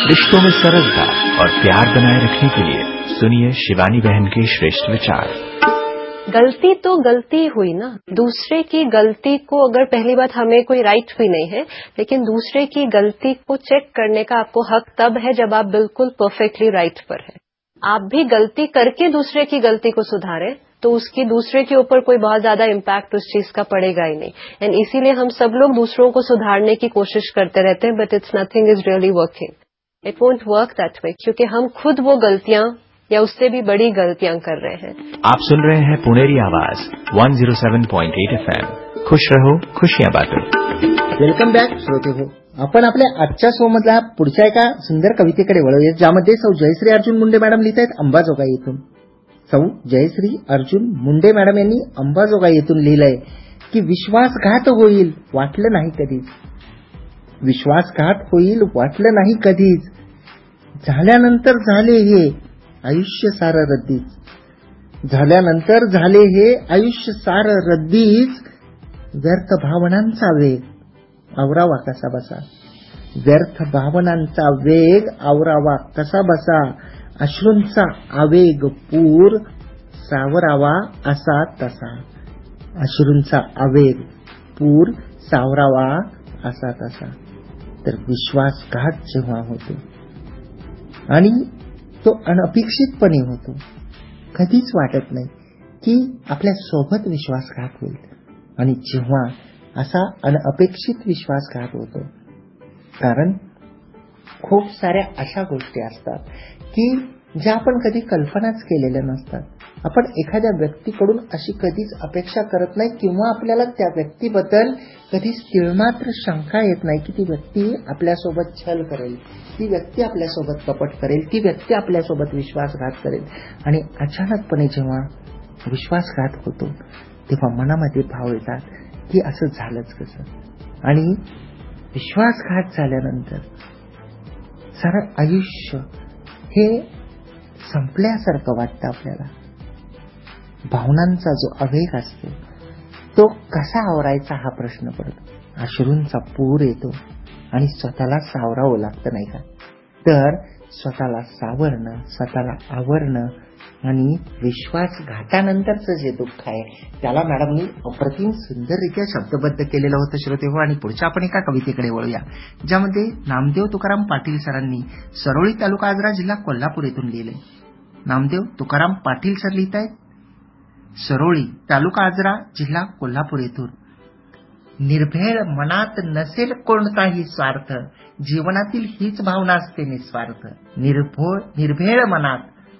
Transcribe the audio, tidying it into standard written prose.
रिश्तों में सरलता और प्यार बनाए रखने के लिए सुनिए शिवानी बहन के श्रेष्ठ विचार। गलती तो गलती हुई ना, दूसरे की गलती को अगर पहली बात हमें कोई राइट भी नहीं है, लेकिन दूसरे की गलती को चेक करने का आपको हक तब है जब आप बिल्कुल परफेक्टली राइट पर है। आप भी गलती करके दूसरे की गलती को सुधारें तो उसकी दूसरे के ऊपर कोई बहुत ज्यादा इम्पैक्ट उस चीज का पड़ेगा ही नहीं। एंड इसीलिए हम सब लोग दूसरों को सुधारने की कोशिश करते रहते हैं, but it's nothing is really working. It won't work that way, क्योंकि हम खुद वो गलतियां या उससे भी बड़ी गलतियां कर रहे हैं। आप सुन रहे हैं पुनेरी आवाज 107.8 FM। खुश रहो, खुशियां बांटो। वेलकम बॅक श्रोते हो, आपण आपल्या आजच्या शो मधल्या पुढच्या एका सुंदर कवितेकडे वळूया, ज्यामध्ये सौ जयश्री अर्जुन मुंडे मॅडम लिहित आहेत अंबाजोगाई येथून। सौ जयश्री अर्जुन मुंडे मॅडम यांनी अंबाजोगाई येथून लिहिलंय की विश्वासघात होईल वाटलं नाही कधीच, विश्वासघात होईल वाटलं नाही कधीच, झाल्यानंतर झाले हे आयुष्य सारं रद्दीच, झाल्यानंतर झाले हे आयुष्य सारं रद्दीच, व्यर्थ भावनांचा वेग आवरावा कसा बसा, व्यर्थ भावनांचा वेग आवरावा कसा बसा, अश्रूंचा आवेग पूर सावरावा असा तसा, अश्रूंचा आवेग पूर सावरावा असा तसा। तर विश्वासघात जेव्हा होतो आणि तो अनपेक्षितपणे होतो, कधीच वाटत नाही की आपल्या सोबत विश्वासघात होईल, आणि जेव्हा असा अनपेक्षित विश्वासघात होतो, कारण खूप साऱ्या अशा गोष्टी असतात की ज्या आपण कधी कल्पनाच केलेल्या नसतात। आपण एखाद्या व्यक्तीकडून अशी कधीच अपेक्षा करत नाही, किंवा आपल्याला त्या व्यक्तीबद्दल कधीच तिळमात्र शंका येत नाही की ती व्यक्ती आपल्यासोबत छल करेल, ती व्यक्ती आपल्यासोबत कपट करेल, ती व्यक्ती आपल्यासोबत विश्वासघात करेल। आणि अचानकपणे जेव्हा विश्वासघात होतो तेव्हा मनामध्ये भाव येतात की असं झालंच कसं, आणि विश्वासघात झाल्यानंतर सारं आयुष्य हे संपल्यासारखं वाटतं आपल्याला। भावनांचा जो आवेग असतो तो कसा आवरायचा हा प्रश्न पडतो, अश्रूंचा पूर येतो आणि स्वतःला सावरावं लागतं, नाही का? तर स्वतःला सावरणं, स्वतःला आवरणं आणि विश्वासघातानंतरचं जे दुःख आहे त्याला मॅडमनी अप्रतिम सुंदररित्या शब्दबद्ध केलेलं होतं श्रोते हो। आणि पुढच्या आपण एका कवितेकडे वळूया, ज्यामध्ये नामदेव तुकाराम पाटील सरांनी सरोळी तालुका आजरा जिल्हा कोल्हापूर येथून लिहिले। नामदेव तुकाराम पाटील सर लिहित आहेत, सरोळी तालुका आजरा जिल्हा कोल्हापूर येथून, निर्भेळ मनात नसेल कोणताही स्वार्थ, जीवनातील हीच भावना असते निस्वार्थ, निर्भेळ मनात